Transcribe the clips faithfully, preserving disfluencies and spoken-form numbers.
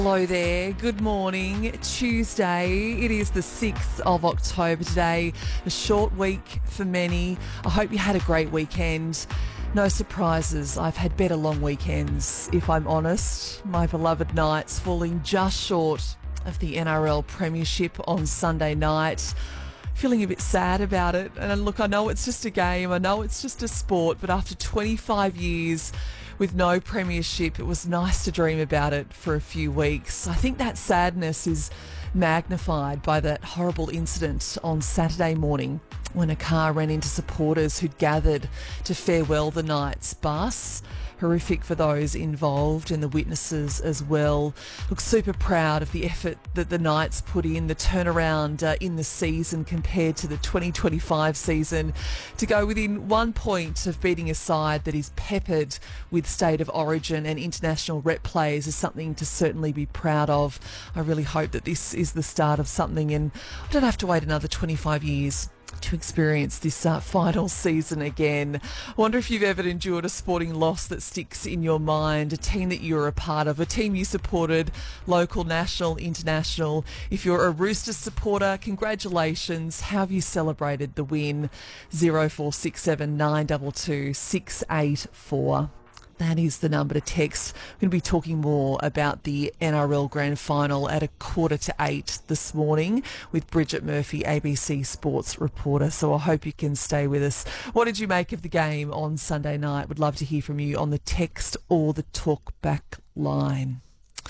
Hello there, good morning. Tuesday, it is the sixth of October today, a short week for many. I hope you had a great weekend. No surprises, I've had better long weekends, if I'm honest. My beloved Knights falling just short of the N R L Premiership on Sunday night. Feeling a bit sad about it. And look, I know it's just a game, I know it's just a sport, but after twenty-five years with no premiership, it was nice to dream about it for a few weeks. I think that sadness is magnified by that horrible incident on Saturday morning when a car ran into supporters who'd gathered to farewell the Knights bus. Horrific for those involved and the witnesses as well. Look, super proud of the effort that the Knights put in, the turnaround uh, in the season compared to the twenty twenty-five season. To go within one point of beating a side that is peppered with state of origin and international rep players is something to certainly be proud of. I really hope that this is the start of something and I don't have to wait another twenty-five years to experience this uh, final season again. I wonder if you've ever endured a sporting loss that sticks in your mind, a team that you're a part of, a team you supported, local, national, international. If you're a Roosters supporter, congratulations. How have you celebrated the win? zero four six seven nine two two six eight four. That is the number to text. We're going to be talking more about the N R L Grand Final at a quarter to eight this morning with Bridget Murphy, A B C Sports reporter. So I hope you can stay with us. What did you make of the game on Sunday night? Would love to hear from you on the text or the talkback line.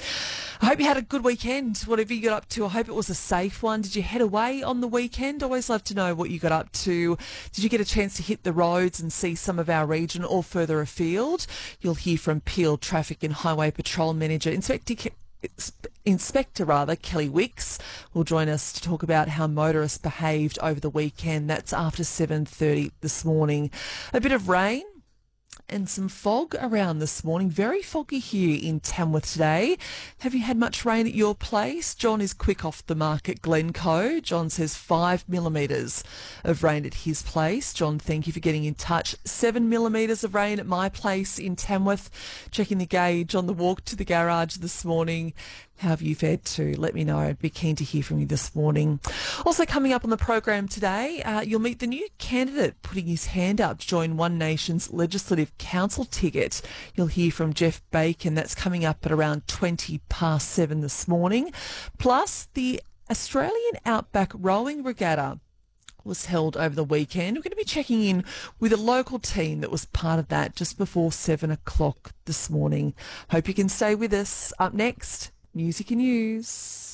I hope you had a good weekend, whatever you got up to. I hope it was a safe one. Did you head away on the weekend? Always love to know what you got up to. Did you get a chance to hit the roads and see some of our region or further afield? You'll hear from Peel Traffic and Highway Patrol Manager, Inspector Ke- Inspector rather, Kelly Wicks will join us to talk about how motorists behaved over the weekend. That's after seven thirty this morning. A bit of rain and some fog around this morning. Very foggy here in Tamworth today. Have you had much rain at your place? John is quick off the mark at Glencoe. John says five millimetres of rain at his place. John, thank you for getting in touch. Seven millimetres of rain at my place in Tamworth. Checking the gauge on the walk to the garage this morning. How have you fared too? Let me know. I'd be keen to hear from you this morning. Also coming up on the program today, uh, you'll meet the new candidate putting his hand up to join One Nation's Legislative Council ticket. You'll hear from Jeff Bacon. That's coming up at around twenty past seven this morning. Plus, the Australian Outback Rowing Regatta was held over the weekend. We're going to be checking in with a local team that was part of that just before seven o'clock this morning. Hope you can stay with us. Up next, Music and News.